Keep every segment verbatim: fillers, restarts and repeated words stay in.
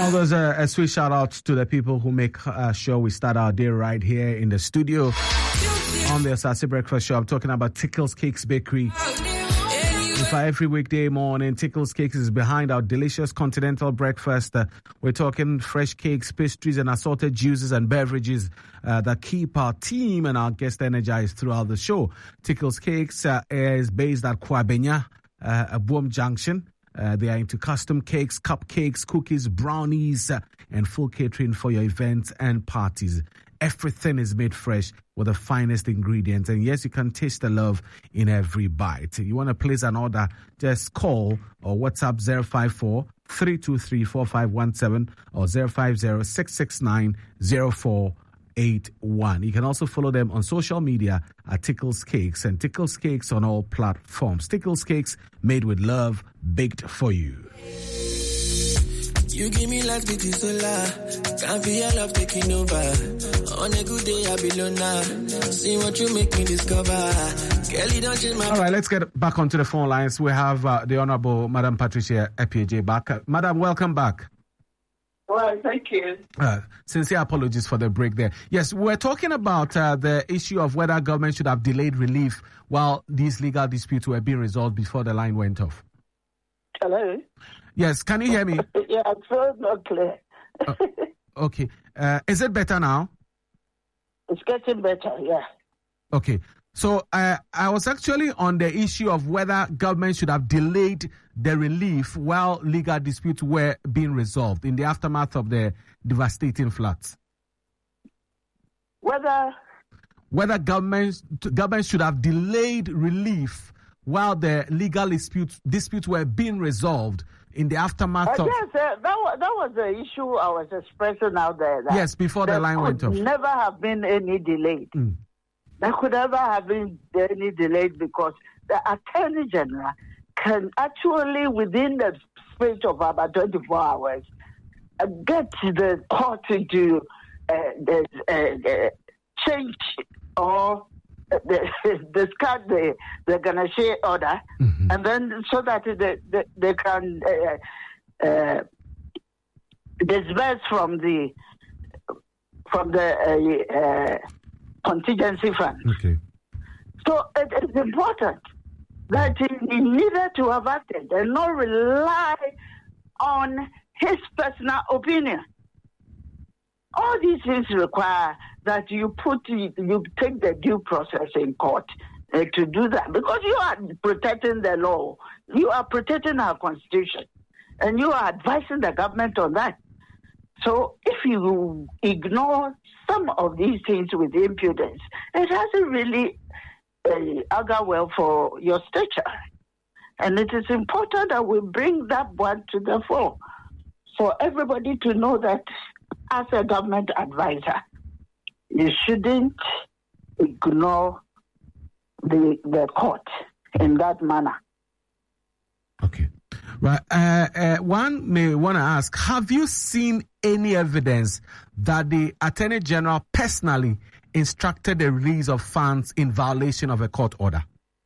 Well, there's a, a sweet shout out to the people who make uh, sure we start our day right here in the studio on the Asase Breakfast Show. I'm talking about Tickles Cakes Bakery. For every weekday morning, Tickles Cakes is behind our delicious continental breakfast. Uh, we're talking fresh cakes, pastries, and assorted juices and beverages uh, that keep our team and our guests energized throughout the show. Tickles Cakes uh, is based at Kwabenya, uh, Abuom Junction. Uh, they are into custom cakes, cupcakes, cookies, brownies, uh, and full catering for your events and parties. Everything is made fresh with the finest ingredients. And yes, you can taste the love in every bite. You want to place an order, just call or WhatsApp zero five four, three two three, four five one seven or zero five zero, six six nine, zero four eight one. You can also follow them on social media at Tickles Cakes and Tickles Cakes on all platforms. Tickles Cakes, made with love, baked for you. You give me life, it is solar. Can't feel love taking over. On a good day, I be alone. See what you make me discover. Kelly, don't change my... All right, let's get back onto the phone lines. We have uh, the Honorable Madam Patricia Epiagyei back. Uh, Madam, welcome back. Well, thank you. Uh, sincere apologies for the break there. Yes, we're talking about uh, the issue of whether government should have delayed relief while these legal disputes were being resolved before the line went off. Hello? Yes, can you hear me? Yeah, I'm so not clear. uh, okay. Uh, is it better now? It's getting better, yeah. Okay. So uh, I was actually on the issue of whether government should have delayed the relief while legal disputes were being resolved in the aftermath of the devastating floods. Whether whether government government should have delayed relief while the legal disputes disputes were being resolved in the aftermath uh, of... Yes, uh, that, was, that was the issue I was expressing out there. That yes, before the line went off. There could never have been any delayed. Mm. There could never have been any delayed because the Attorney General can actually, within the space of about twenty-four hours, uh, get the court to uh, the, uh, uh, change or uh, the, discard the, the Ganache order, mm-hmm. and then so that they, they, they can uh, uh, disburse from the from the uh, uh, contingency fund. Okay. So it is important that he needed to have acted and not rely on his personal opinion. All these things require that you put you take the due process in court uh, to do that, because you are protecting the law, you are protecting our constitution, and you are advising the government on that. So if you ignore some of these things with impudence, it doesn't really uh, augur well for your stature. And it is important that we bring that one to the fore for everybody to know that as a government advisor, you shouldn't ignore the, the court in that manner. Okay. Right. Uh, uh, one may want to ask, have you seen any evidence that the Attorney General personally instructed the release of funds in violation of a court order?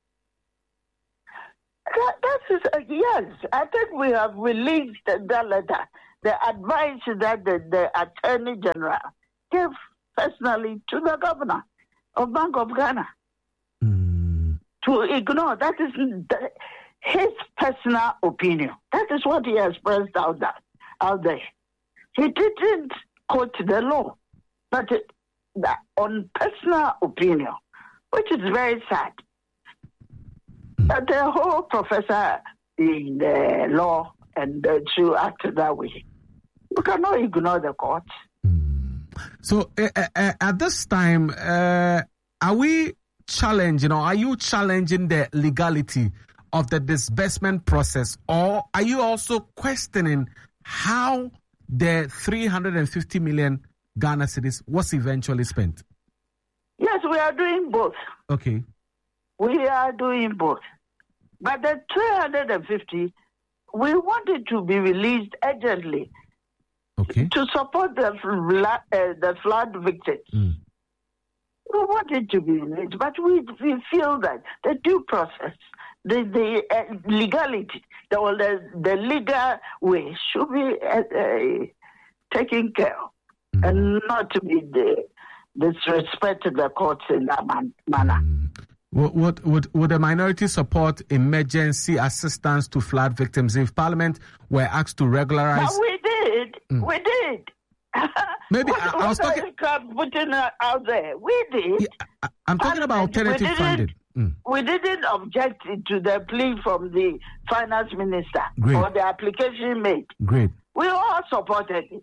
That, that is, uh, yes. I think we have released that letter, the advice that the, the Attorney General gave personally to the Governor of Bank of Ghana mm. to ignore. That is the, his personal opinion. That is what he expressed out there. Out there. He didn't quote the law, but it, the, on personal opinion, which is very sad. But the whole professor in the law and uh, to act that way. We cannot ignore the court. Mm. So uh, uh, at this time, uh, are we challenging, or are you challenging the legality of the disbursement process, or are you also questioning how the three hundred fifty million Ghana cedis was eventually spent? Yes, we are doing both. Okay. We are doing both. But the three hundred fifty, we want it to be released urgently. Okay. To support the flood, uh, the flood victims. Mm. We want it to be released, but we, we feel that the due process, the the uh, legality, the, the the legal way should be uh, uh, taken care of, mm. and not to be the, disrespect the courts in that man, manner. Mm. Would, would, would, would the minority support emergency assistance to flood victims if Parliament were asked to regularize? But we did. Mm. We did. Maybe what, I, I was what talking. Are you putting out there? We did. Yeah, I, I'm talking about alternative funding. Mm. We didn't object to the plea from the finance minister Great. or the application made. Great. We all supported it.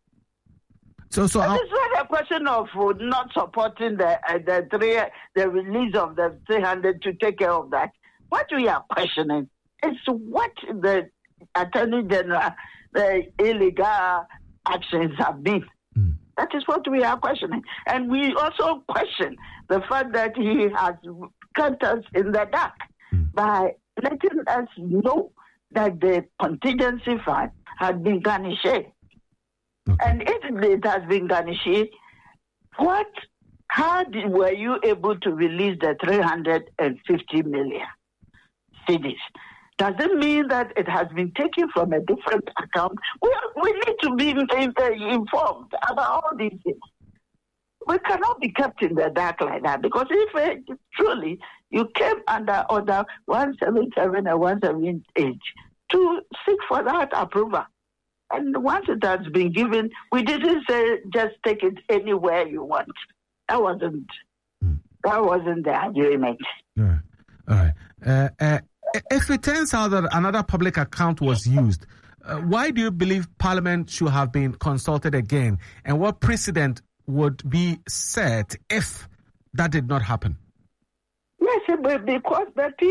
So, so it's not a question of not supporting the uh, the three the release of the three hundred to take care of that. What we are questioning is what the Attorney General, the illegal actions have been. Mm. That is what we are questioning, and we also question the fact that he has kept us in the dark mm. by letting us know that the contingency fund had been garnished. Okay. And if it has been garnished, what, how did, were you able to release the three hundred fifty million cedis? Does it mean that it has been taken from a different account? We, we need to be informed about all these things. We cannot be kept in the dark like that, because if uh, truly you came under order one seventy-seven and one seventy-eight to seek for that approval, and once it has been given, we didn't say just take it anywhere you want. That wasn't mm. that wasn't the agreement. All right. All right. Uh, uh, if it turns out that another public account was used, uh, why do you believe Parliament should have been consulted again? And what precedent would be set if that did not happen? Yes, because the P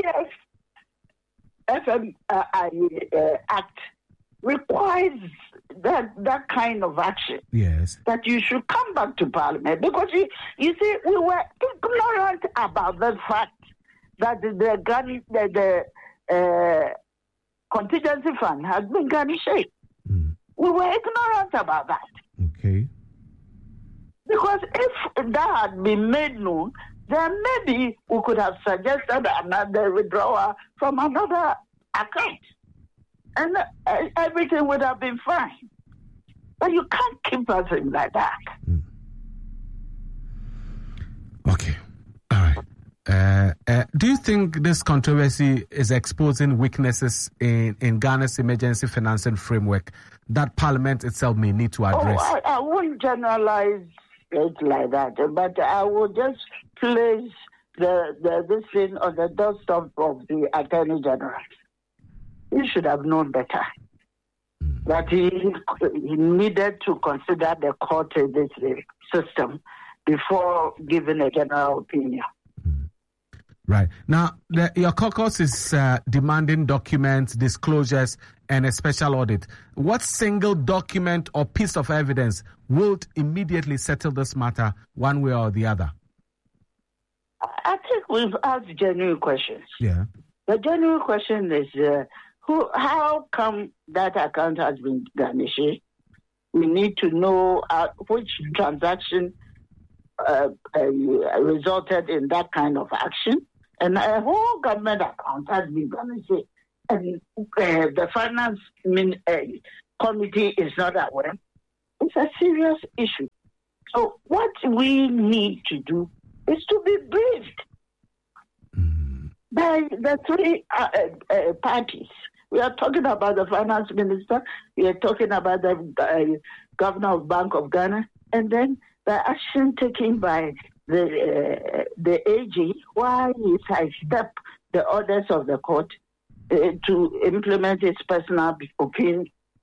F M uh, uh, Act requires that that kind of action. Yes. That you should come back to Parliament, because you, you see, we were ignorant about the fact that the the, the, the uh, contingency fund has been garnished. Mm. We were ignorant about that. Okay. Because if that had been made known, then maybe we could have suggested another withdrawal from another account. And uh, everything would have been fine. But you can't keep us in like that. Mm. Okay. All right. Uh, uh, do you think this controversy is exposing weaknesses in, in Ghana's emergency financing framework that Parliament itself may need to address? Oh, I, I wouldn't generalize it like that, but I would just place the, the this thing on the doorstep of the Attorney General. He should have known better. Mm. That he, he needed to consider the court in this system before giving a general opinion. Mm. Right. Now, the, your caucus is uh, demanding documents, disclosures, and a special audit. What single document or piece of evidence would immediately settle this matter one way or the other? I think we've asked genuine questions. Yeah. The genuine question is, uh, who, how come that account has been garnished? We need to know uh, which transaction uh, uh, resulted in that kind of action. And a whole government account has been garnished. And uh, the finance min, uh, committee is not aware. It's a serious issue. So what we need to do is to be briefed mm. by the three uh, uh, parties. We are talking about the finance minister, we are talking about the uh, governor of Bank of Ghana, and then the action taken by the uh, the A G, why he sidestepped the orders of the court uh, to implement his personal opinion.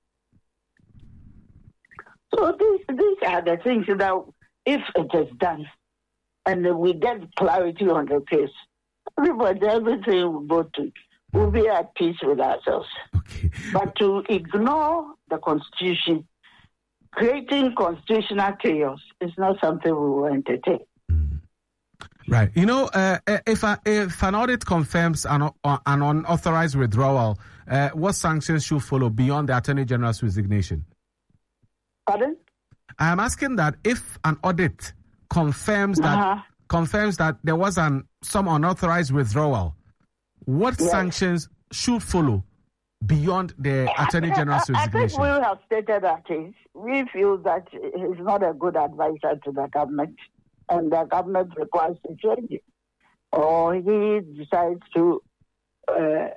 So these, these are the things that, if it is done, and we get clarity on the case, everybody, everything will go to, we'll be at peace with ourselves. Okay. But to ignore the Constitution, creating constitutional chaos, is not something we will entertain. Mm. Right. You know, uh, if, a, if an audit confirms an, uh, an unauthorized withdrawal, uh, what sanctions should follow beyond the Attorney General's resignation? Pardon? I am asking that if an audit confirms that uh-huh. confirms that there was an some unauthorized withdrawal, what yes. sanctions should follow beyond the Attorney General's I, I think resignation? we have stated that is, we feel that he's not a good advisor to the government, and the government requires to change it. Or he decides to uh,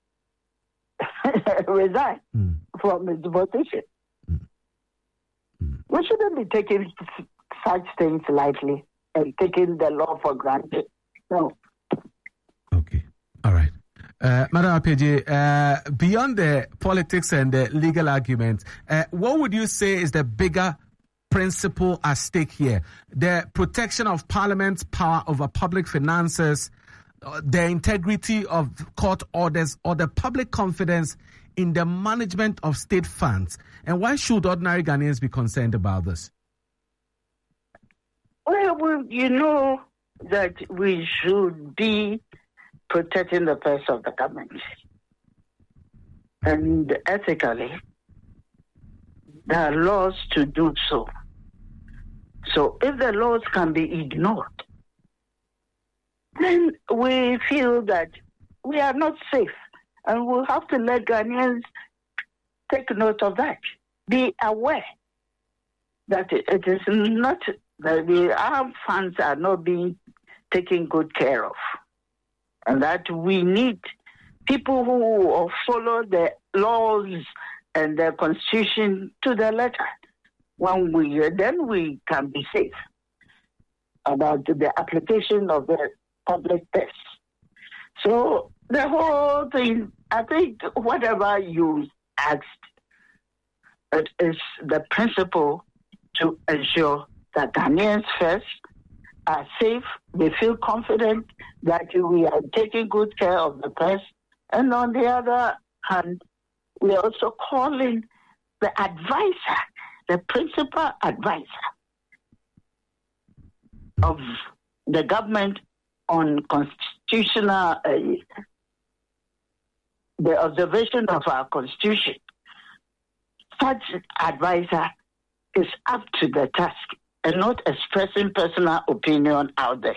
resign mm. from his position. Mm. Mm. We shouldn't be taking such things lightly and taking the law for granted. No. Okay. All right. Uh, Madam Appiagyei, uh, beyond the politics and the legal arguments, uh, what would you say is the bigger principle at stake here? The protection of Parliament's power over public finances, uh, the integrity of court orders, or the public confidence in the management of state funds? And why should ordinary Ghanaians be concerned about this? Well, well you know that we should be protecting the purse of the government. And ethically, there are laws to do so. So if the laws can be ignored, then we feel that we are not safe. And we'll have to let Ghanaians take note of that. Be aware that it is not, that the armed funds are not being taken good care of. And that we need people who follow the laws and the constitution to the letter. When we then we can be safe about the application of the public purse. So the whole thing, I think, whatever you asked, it is the principle to ensure that Ghanaians first are safe, they feel confident that we are taking good care of the purse. And on the other hand, we are also calling the advisor, the principal advisor of the government on constitutional, uh, the observation of our constitution. Such advisor is up to the task and not expressing personal opinion out there.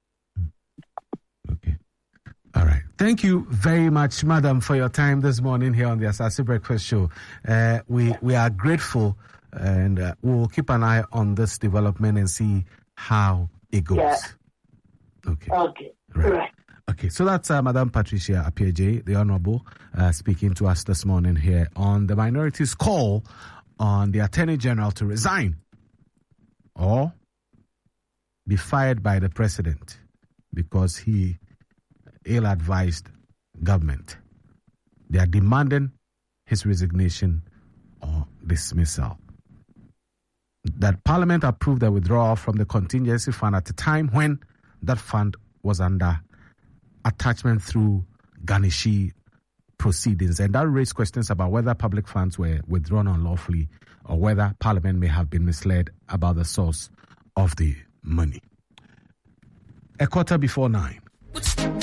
Okay. All right. Thank you very much, Madam, for your time this morning here on the Asase Breakfast Show. Uh, we, we are grateful, and uh, we'll keep an eye on this development and see how it goes. Yeah. Okay. Okay. Right. Right. Okay, so that's uh, Madam Patricia Appiagyei, the Honorable, uh, speaking to us this morning here on the minority's call on the Attorney General to resign or be fired by the President because he ill-advised government. They are demanding his resignation or dismissal. That Parliament approved the withdrawal from the contingency fund at a time when that fund was under attachment through garnishee proceedings, and that raised questions about whether public funds were withdrawn unlawfully or whether Parliament may have been misled about the source of the money. A quarter before nine.